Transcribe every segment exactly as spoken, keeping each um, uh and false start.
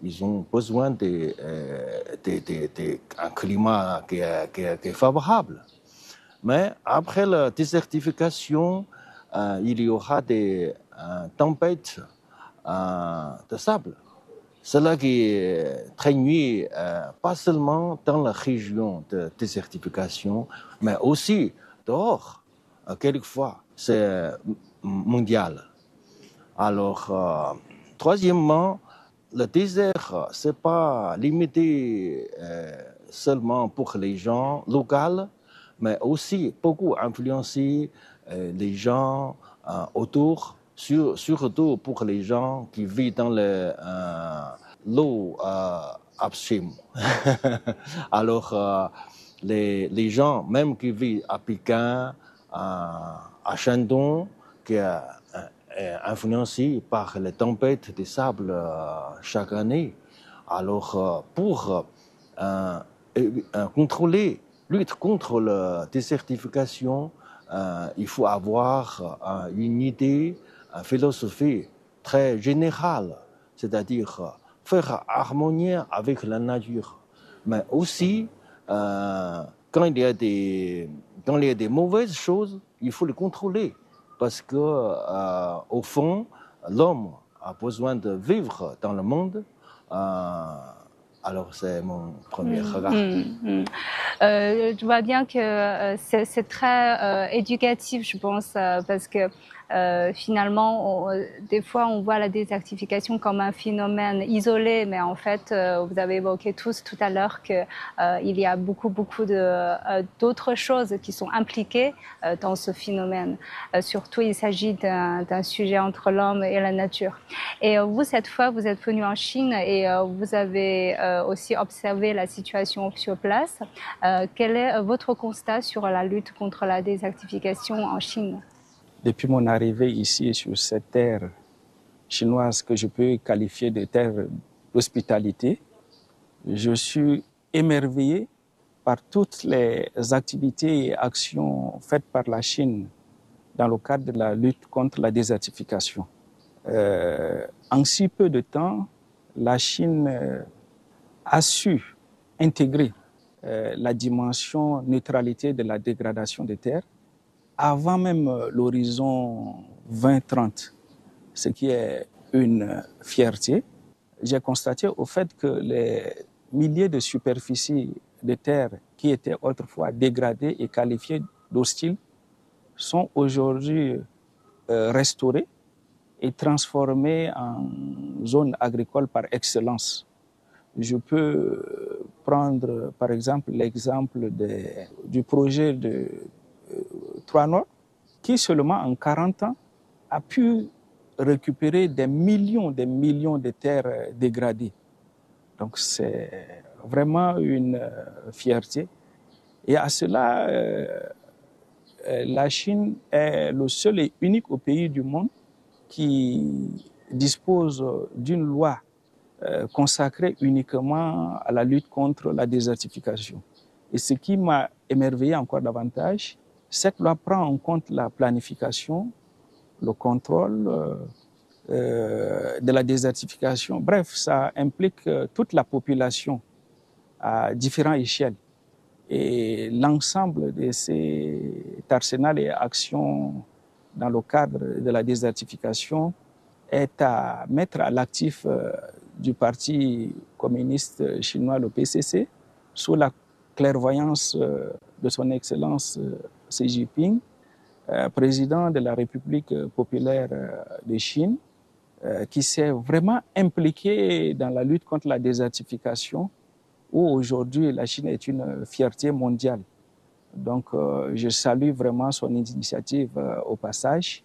ils ont besoin d'un climat qui est, qui, est, qui est favorable. Mais après la désertification, euh, il y aura des euh, tempêtes euh, de sable. Cela qui traîne euh, pas seulement dans la région de désertification, mais aussi dehors. Euh, quelquefois, c'est mondial. Alors, euh, troisièmement, le désert, ce n'est pas limité euh, seulement pour les gens locaux, mais aussi beaucoup influencer euh, les gens euh, autour, sur, surtout pour les gens qui vivent dans le, euh, l'eau euh, upstream. Alors, euh, les, les gens, même qui vivent à Pékin, à, à Shandong, qui est influencé par les tempêtes de sable euh, chaque année. Alors, euh, pour euh, euh, contrôler, lutter contre la désertification, euh, il faut avoir euh, une idée, une philosophie très générale, c'est-à-dire faire harmonie avec la nature. Mais aussi, euh, quand, il y a des, quand il y a des mauvaises choses, il faut les contrôler. Parce que, euh, au fond, l'homme a besoin de vivre dans le monde. Euh, alors, c'est mon premier mmh, regard. Mmh, mmh. Euh, je vois bien que euh, c'est, c'est très euh, éducatif, je pense, euh, parce que euh, finalement, on, des fois, on voit la désertification comme un phénomène isolé, mais en fait, euh, vous avez évoqué tous tout à l'heure que euh, il y a beaucoup, beaucoup de euh, d'autres choses qui sont impliquées euh, dans ce phénomène. Euh, surtout, il s'agit d'un, d'un sujet entre l'homme et la nature. Et euh, vous, cette fois, vous êtes venu en Chine et euh, vous avez euh, aussi observé la situation sur place. Euh, quel est votre constat sur la lutte contre la désertification en Chine? Depuis mon arrivée ici sur cette terre chinoise que je peux qualifier de terre d'hospitalité, je suis émerveillé par toutes les activités et actions faites par la Chine dans le cadre de la lutte contre la désertification. Euh, en si peu de temps, la Chine euh, a su intégrer euh, la dimension neutralité de la dégradation des terres avant même euh, l'horizon vingt trente, ce qui est une fierté. J'ai constaté au fait que les milliers de superficies de terres qui étaient autrefois dégradées et qualifiées d'hostiles sont aujourd'hui euh, restaurées et transformées en zones agricoles par excellence. Je peux prendre par exemple l'exemple de, du projet de euh, Trois Nord, qui seulement en quarante ans a pu récupérer des millions, des millions de terres dégradées. Donc c'est vraiment une euh, fierté. Et à cela, euh, la Chine est le seul et unique au pays du monde qui dispose d'une loi euh, consacrée uniquement à la lutte contre la désertification. Et ce qui m'a émerveillé encore davantage, cette loi prend en compte la planification, le contrôle euh, euh, de la désertification. Bref, ça implique euh, toute la population à différentes échelles. Et l'ensemble de cet arsenal et actions dans le cadre de la désertification est à mettre à l'actif euh, du Parti communiste chinois, le P C C, sous la clairvoyance euh, de son Excellence euh, Xi Jinping, euh, président de la République populaire euh, de Chine, euh, qui s'est vraiment impliqué dans la lutte contre la désertification, où aujourd'hui la Chine est une fierté mondiale. Donc euh, je salue vraiment son initiative euh, au passage.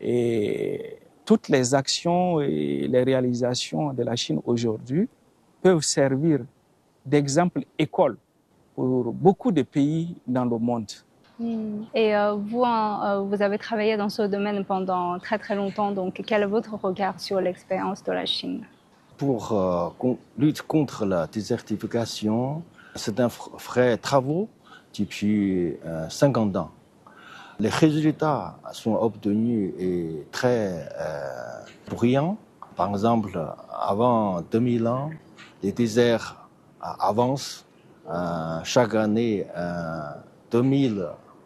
Et toutes les actions et les réalisations de la Chine aujourd'hui peuvent servir d'exemple école pour beaucoup de pays dans le monde. Et euh, vous, euh, vous avez travaillé dans ce domaine pendant très très longtemps, donc quel est votre regard sur l'expérience de la Chine? Pour euh, lutter contre la désertification, c'est un vrai travail depuis euh, cinquante ans. Les résultats sont obtenus et très euh, brillants. Par exemple, avant deux mille ans, les déserts euh, avancent. Euh, chaque année, euh, deux mille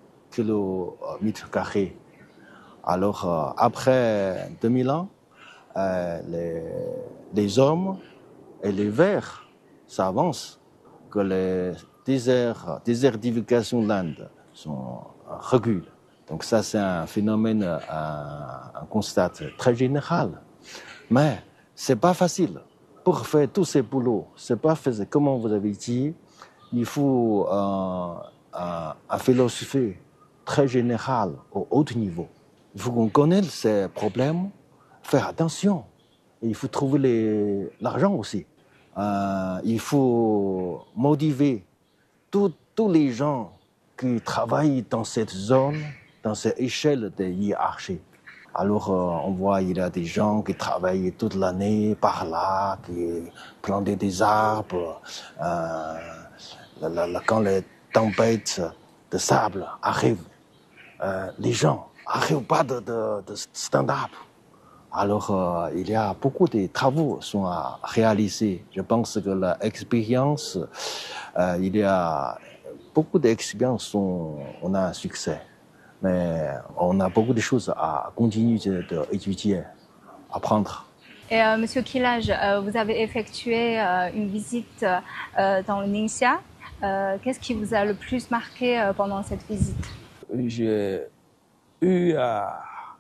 kilomètres carrés. Alors, euh, après deux mille ans, euh, les, les hommes et les vers s'avancent, que les déserts, désertification d'Inde sont euh, reculent. Donc ça, c'est un phénomène, euh, un constat très général. Mais c'est pas facile. Pour faire tous ces boulots, c'est pas facile. Comme vous avez dit, il faut euh, euh, un philosophie très générale au haut niveau. Il faut qu'on connaisse ces problèmes, faire attention. Et il faut trouver l'argent aussi. Euh, il faut motiver tous les gens qui travaillent dans cette zone, dans cette échelle de hiérarchie. Alors, euh, on voit il y a des gens qui travaillent toute l'année par là, qui plantent des arbres. Euh, la, la, la, quand les tempêtes de sable arrivent, euh, les gens n'arrivent pas de, de, de stand-up. Alors, euh, il y a beaucoup de travaux sont à réaliser. Je pense que l'expérience, euh, il y a beaucoup d'expériences, on, on a un succès. Mais on a beaucoup de choses à continuer d'étudier, apprendre. Et euh, Monsieur Kilage, euh, vous avez effectué euh, une visite euh, dans le Ningxia. Euh, Qu'est-ce qui vous a le plus marqué euh, pendant cette visite? J'ai eu à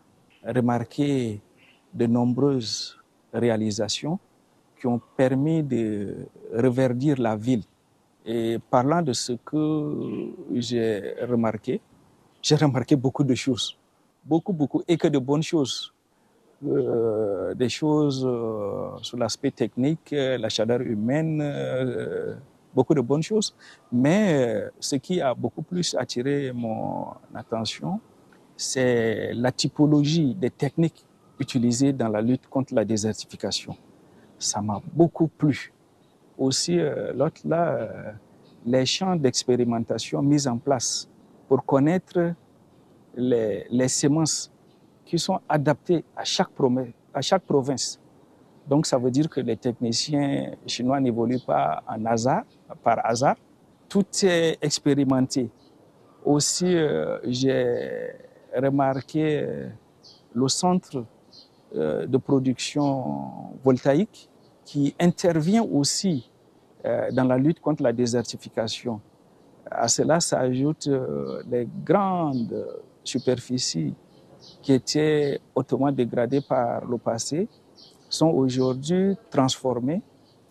remarquer de nombreuses réalisations qui ont permis de reverdir la ville. Et parlant de ce que j'ai remarqué, j'ai remarqué beaucoup de choses, beaucoup, beaucoup, et que de bonnes choses. Euh, des choses euh, sur l'aspect technique, la chaleur humaine, euh, beaucoup de bonnes choses. Mais euh, ce qui a beaucoup plus attiré mon attention, c'est la typologie des techniques utilisées dans la lutte contre la désertification. Ça m'a beaucoup plu. Aussi, euh, l'autre là, euh, les champs d'expérimentation mis en place pour connaître les, les semences qui sont adaptées à chaque, à chaque province. Donc, ça veut dire que les techniciens chinois n'évoluent pas en hasard, par hasard. Tout est expérimenté. Aussi, euh, j'ai remarqué euh, le centre euh, de production voltaïque qui intervient aussi euh, dans la lutte contre la désertification. À cela s'ajoutent euh, les grandes superficies qui étaient hautement dégradées par le passé, sont aujourd'hui transformées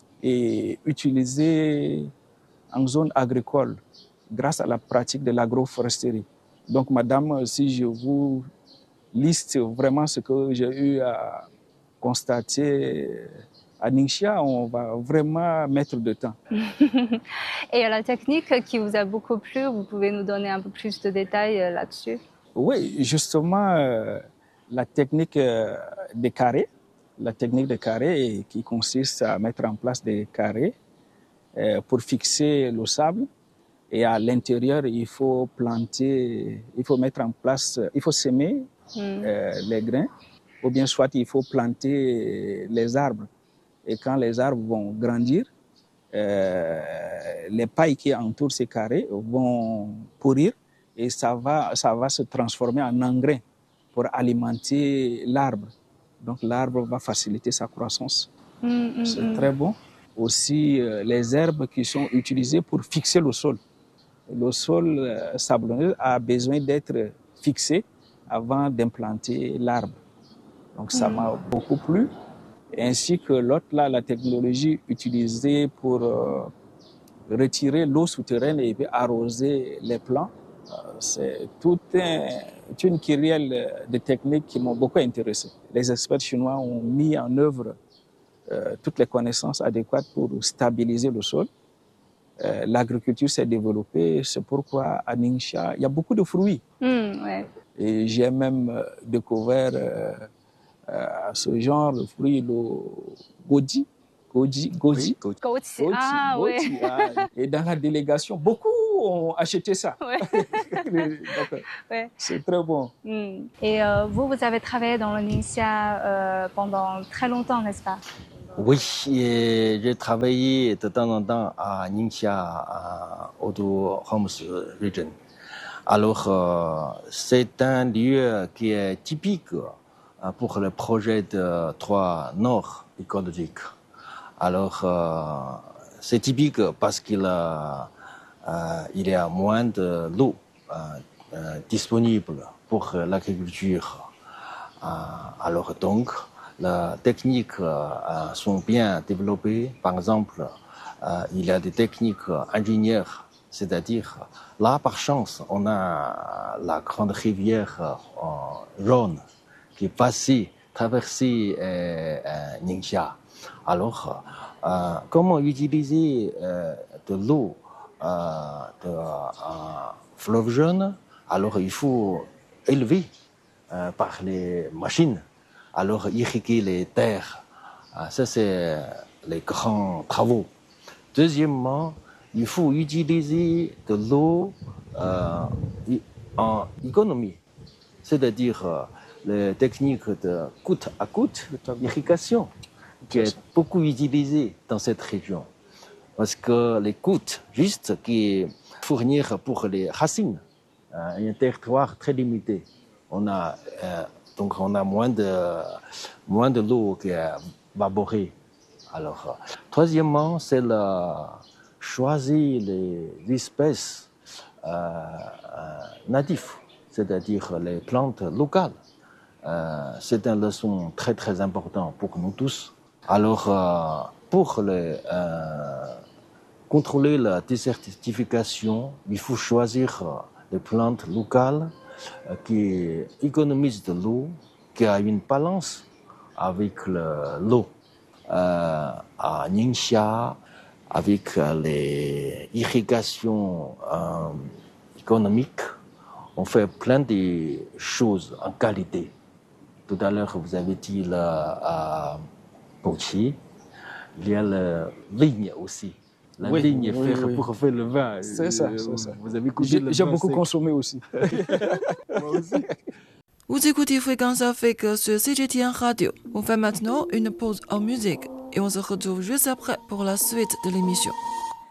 et utilisées en zone agricole grâce à la pratique de l'agroforesterie. Donc, madame, si je vous liste vraiment ce que j'ai eu à constater à Ningxia, on va vraiment mettre de temps. Et la technique qui vous a beaucoup plu, vous pouvez nous donner un peu plus de détails là-dessus? Oui, justement, euh, la technique euh, des carrés, la technique des carrés qui consiste à mettre en place des carrés euh, pour fixer le sable. Et à l'intérieur, il faut planter, il faut mettre en place, il faut semer mm. euh, les grains, ou bien soit il faut planter les arbres. Et quand les arbres vont grandir, euh, les pailles qui entourent ces carrés vont pourrir et ça va, ça va se transformer en engrais pour alimenter l'arbre. Donc l'arbre va faciliter sa croissance. Mm, mm, C'est mm. très bon. Aussi, euh, les herbes qui sont utilisées pour fixer le sol. Le sol euh, sablonneux a besoin d'être fixé avant d'implanter l'arbre. Donc ça m'a mmh. beaucoup plu. Ainsi que l'autre, là, la technologie utilisée pour euh, retirer l'eau souterraine et puis arroser les plants. Euh, c'est tout un, une kyrielle de techniques qui m'ont beaucoup intéressé. Les experts chinois ont mis en œuvre euh, toutes les connaissances adéquates pour stabiliser le sol. Euh, l'agriculture s'est développée, c'est pourquoi à Ningxia, il y a beaucoup de fruits. Mmh, ouais. Et j'ai même euh, découvert euh, euh, ce genre de fruit, le goji. Goji, goji. Oui, goji. Ah, goji, oui. Ah, et dans la délégation, beaucoup ont acheté ça. Ouais. Ouais. C'est très bon. Mmh. Et euh, vous, vous avez travaillé dans le Ningxia euh, pendant très longtemps, n'est-ce pas? Oui, j'ai travaillé de temps en temps à Ningxia, au Homs Region. Alors, euh, c'est un lieu qui est typique euh, pour le projet de trois Nord écologique. Alors, euh, c'est typique parce qu'il a, euh, il y a moins de l'eau euh, euh, disponible pour l'agriculture. Euh, alors donc, les techniques euh, sont bien développées. Par exemple, euh, il y a des techniques ingénieurs, c'est-à-dire là, par chance, on a la grande rivière euh, Rhône qui est passée, traversée euh, euh, Ningxia. Alors, euh, comment utiliser euh, de l'eau euh, de euh, fleuve jaune? Alors, il faut élever euh, par les machines, alors irriguer les terres. Ah, ça, c'est les grands travaux. Deuxièmement, il faut utiliser de l'eau euh, en économie, c'est-à-dire euh, les techniques de goutte à goutte irrigation, qui est beaucoup utilisée dans cette région. Parce que les gouttes, juste qui fournir pour les racines, euh, un territoire très limité. On a, euh, donc on a moins de, moins de l'eau qui est évaporée. Alors, euh, troisièmement, c'est le choisir les espèces euh, euh, natives, c'est-à-dire les plantes locales. Euh, c'est une leçon très très importante pour nous tous. Alors, euh, pour les, euh, contrôler la désertification, il faut choisir des plantes locales euh, qui économisent de l'eau, qui a une balance avec le, l'eau. Euh, à Ningxia, avec les irrigations euh, économiques, on fait plein de choses en qualité. Tout à l'heure, vous avez dit là, à Bouchi, il y a la vigne aussi. La oui, vigne est oui, faite oui. pour faire le vin. C'est ça, c'est ça. Vous avez goûté J'ai, le j'ai vin beaucoup sec. consommé aussi. Moi aussi. Vous écoutez Fréquence Afrique sur C G T N Radio. On fait maintenant une pause en musique et on se retrouve juste après pour la suite de l'émission.